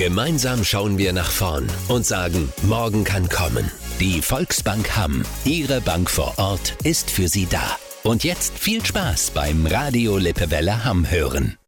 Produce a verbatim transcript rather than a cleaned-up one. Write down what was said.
Gemeinsam schauen wir nach vorn und sagen, morgen kann kommen. Die Volksbank Hamm, Ihre Bank vor Ort, ist für Sie da. Und jetzt viel Spaß beim Radio Lippewelle Hamm hören.